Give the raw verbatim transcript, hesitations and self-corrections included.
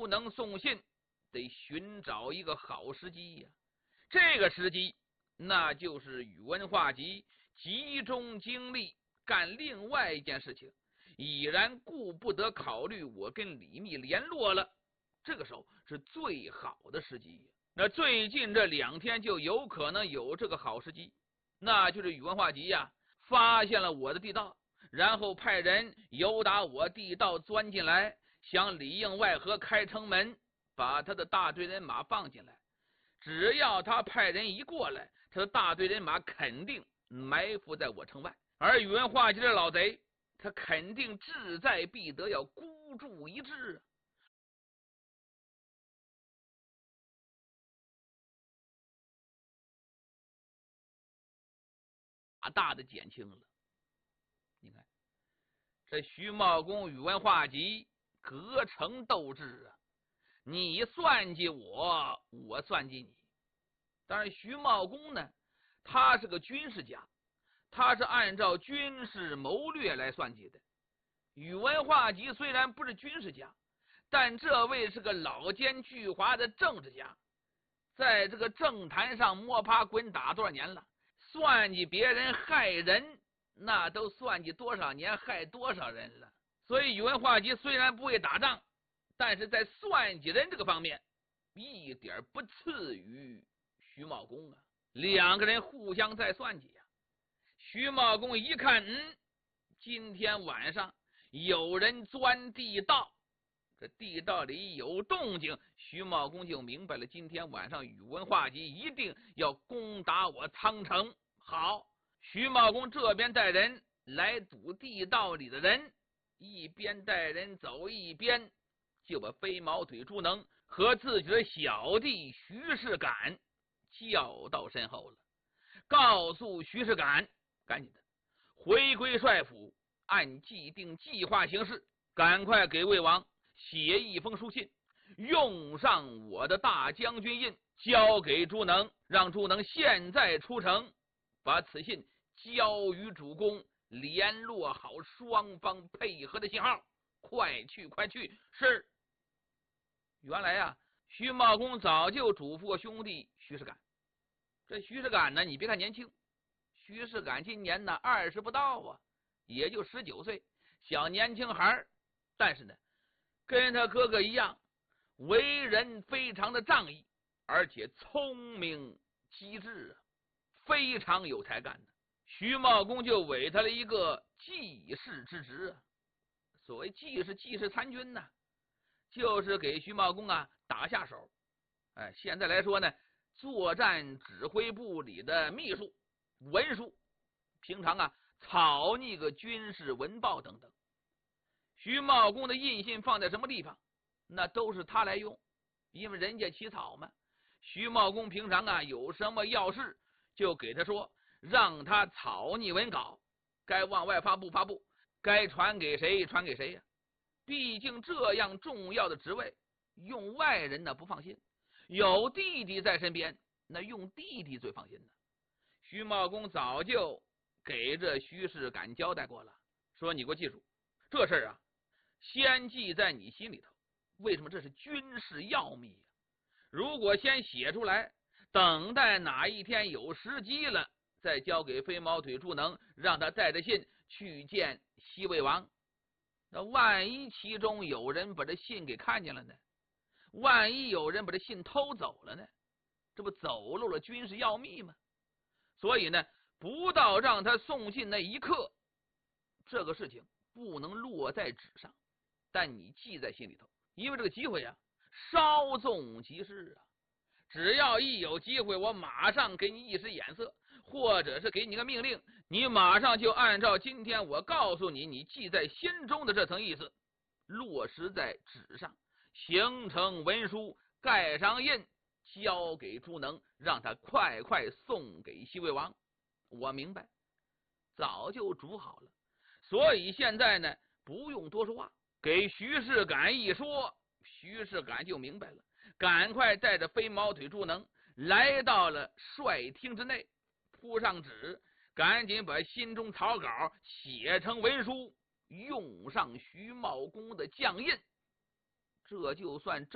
朱能送信，得寻找一个好时机呀。这个时机，那就是宇文化及集中精力干另外一件事情，已然顾不得考虑我跟李密联络了。这个时候是最好的时机。那最近这两天就有可能有这个好时机，那就是宇文化及呀发现了我的地道，然后派人由打我地道钻进来，向里应外合开城门，把他的大队人马放进来。只要他派人一过来，他的大队人马肯定埋伏在我城外。而宇文化及的老贼，他肯定志在必得，要孤注一掷啊，大大的减轻了。你看这徐茂公、宇文化及隔城斗智啊，你算计我，我算计你。当然徐茂公呢，他是个军事家，他是按照军事谋略来算计的。宇文化及虽然不是军事家，但这位是个老奸巨猾的政治家，在这个政坛上摸爬滚打多少年了，算计别人害人，那都算计多少年，害多少人了。所以宇文化及虽然不会打仗，但是在算计人这个方面一点不次于徐茂公啊。两个人互相在算计呀、啊。徐茂公一看，嗯，今天晚上有人钻地道，这地道里有动静，徐茂公就明白了，今天晚上宇文化及一定要攻打我汤城。好，徐茂公这边带人来堵地道里的人，一边带人走，一边就把飞毛腿朱能和自己的小弟徐世感叫到身后了，告诉徐世感赶紧的回归帅府，按既定计划行事，赶快给魏王写一封书信，用上我的大将军印，交给朱能，让朱能现在出城，把此信交于主公，联络好双方配合的信号。快去快去！是。原来啊，徐茂公早就嘱咐兄弟徐世感。这徐世感呢，你别看年轻，徐世感今年呢二十不到啊，也就十九岁，小年轻孩，但是呢跟他哥哥一样，为人非常的仗义，而且聪明机智啊，非常有才干的。徐茂公就委他了一个记事之职啊。所谓记事，记事参军呢、啊，就是给徐茂公啊打下手。哎，现在来说呢，作战指挥部里的秘书、文书，平常啊草拟个军事文报等等。徐茂公的印信放在什么地方，那都是他来用，因为人家起草嘛。徐茂公平常啊有什么要事，就给他说，让他草拟文稿，该往外发布发布，该传给谁传给谁呀、啊。毕竟这样重要的职位，用外人呢不放心，有弟弟在身边，那用弟弟最放心呢。徐茂公早就给这徐世感交代过了，说你给我记住，这事儿啊先记在你心里头。为什么？这是军事要密啊！如果先写出来，等待哪一天有时机了，再交给飞毛腿朱能，让他带着信去见西魏王。那万一其中有人把这信给看见了呢？万一有人把这信偷走了呢？这不走漏了军事要密吗？所以呢，不到让他送信那一刻，这个事情不能落在纸上，但你记在心里头，因为这个机会啊，稍纵即逝啊。只要一有机会，我马上给你一使眼色，或者是给你个命令，你马上就按照今天我告诉你，你记在心中的这层意思，落实在纸上，形成文书，盖上印，交给朱能，让他快快送给西魏王。我明白，早就煮好了，所以现在呢，不用多说话，给徐世感一说，徐世感就明白了，赶快带着飞毛腿朱能来到了帅厅之内，铺上纸，赶紧把心中草稿写成文书，用上徐茂公的将印，这就算